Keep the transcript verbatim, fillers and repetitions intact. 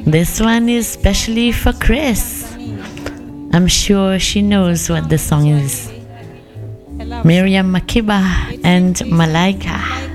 This one is specially for Chris. I'm sure she knows what the song is. Miriam Makeba and Malaika.